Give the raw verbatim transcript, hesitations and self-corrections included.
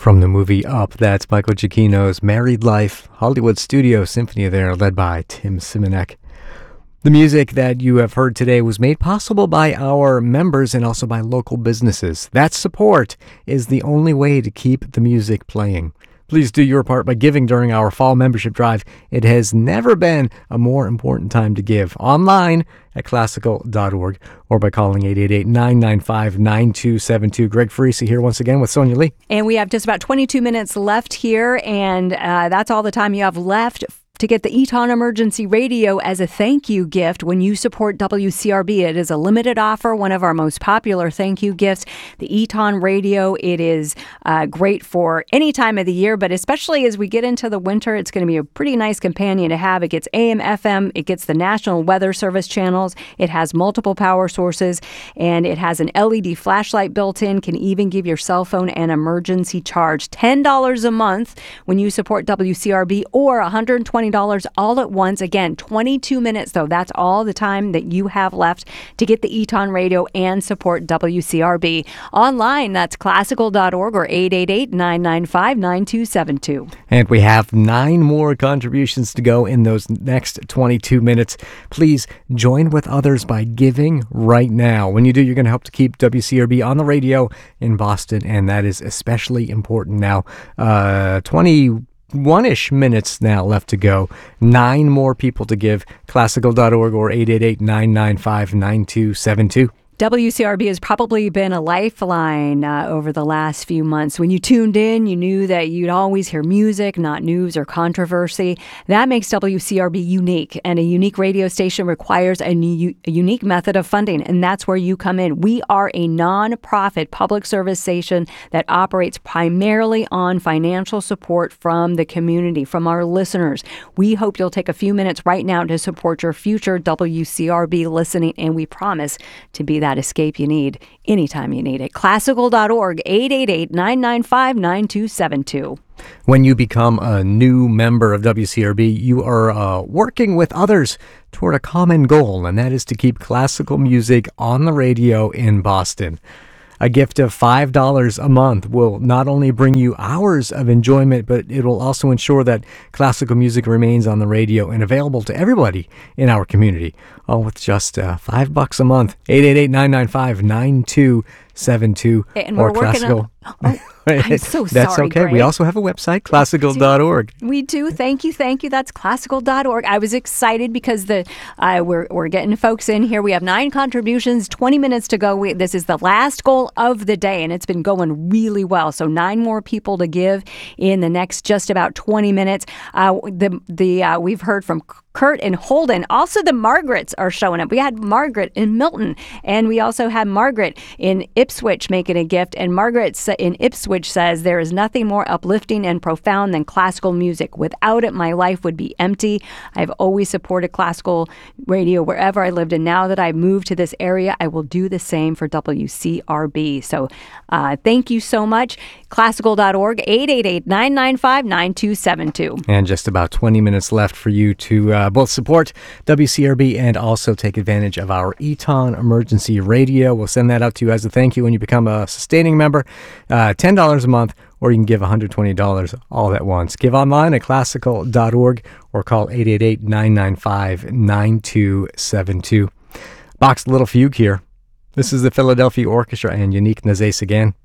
From the movie Up, that's Michael Giacchino's Married Life, Hollywood Studio Symphony there, led by Tim Simonek. The music that you have heard today was made possible by our members and also by local businesses. That support is the only way to keep the music playing. Please do your part by giving during our fall membership drive. It has never been a more important time to give. Online at classical dot org or by calling eight eight eight, nine nine five, nine two seven two. Greg Farisi here once again with Sonia Lee. And we have just about twenty-two minutes left here, and uh, that's all the time you have left to get the Eton Emergency Radio as a thank you gift when you support W C R B. It is a limited offer, one of our most popular thank you gifts. The Eton Radio, it is uh, great for any time of the year, but especially as we get into the winter, it's going to be a pretty nice companion to have. It gets A M, F M, it gets the National Weather Service channels, it has multiple power sources, and it has an L E D flashlight built in, can even give your cell phone an emergency charge. ten dollars a month when you support W C R B, or one hundred twenty dollars all at once. Again, twenty-two minutes though. That's all the time that you have left to get the Eton Radio and support W C R B. Online, that's classical dot org or eight eight eight, nine nine five, nine two seven two. And we have nine more contributions to go in those next twenty-two minutes. Please join with others by giving right now. When you do, you're going to help to keep W C R B on the radio in Boston, and that is especially important now. Uh, twenty One-ish minutes now left to go. Nine more people to give. classical dot org or eight eight eight, nine nine five, nine two seven two. W C R B has probably been a lifeline uh, over the last few months. When you tuned in, you knew that you'd always hear music, not news or controversy. That makes W C R B unique, and a unique radio station requires a, new, a unique method of funding, and that's where you come in. We are a non-profit public service station that operates primarily on financial support from the community, from our listeners. We hope you'll take a few minutes right now to support your future W C R B listening, and we promise to be that escape you need anytime you need it. classical dot org, eight eight eight, nine nine five, nine two seven two. When you become a new member of W C R B, you are uh, working with others toward a common goal, and that is to keep classical music on the radio in Boston. A gift of five dollars a month will not only bring you hours of enjoyment, but it will also ensure that classical music remains on the radio and available to everybody in our community. All with just uh, five bucks a month. eight eight eight, nine nine five, nine two seven two. And we're or working classical. on... Oh, I'm so That's sorry, okay. Greg. We also have a website, classical dot org. We do. Thank you. Thank you. That's classical dot org. I was excited because the uh, we're we're getting folks in here. We have nine contributions, twenty minutes to go. We, this is the last goal of the day, and it's been going really well. So nine more people to give in the next just about twenty minutes. Uh, the the uh, we've heard from Kurt and Holden. Also, the Margarets are showing up. We had Margaret in Milton, and we also had Margaret in Ipswich making a gift. And Margaret in Ipswich says, "There is nothing more uplifting and profound than classical music. Without it, my life would be empty. I've always supported classical radio wherever I lived, and now that I've moved to this area, I will do the same for W C R B." So uh, thank you so much. classical dot org, eight eight eight, nine nine five, nine two seven two. And just about twenty minutes left for you to uh, both support W C R B and also take advantage of our Eton Emergency Radio. We'll send that out to you as a thank you when you become a sustaining member. Uh, ten dollars a month, or you can give one hundred twenty dollars all at once. Give online at classical dot org or call eight eight eight, nine nine five, nine two seven two. Box Little Fugue here. This is the Philadelphia Orchestra and Unique Nazais again.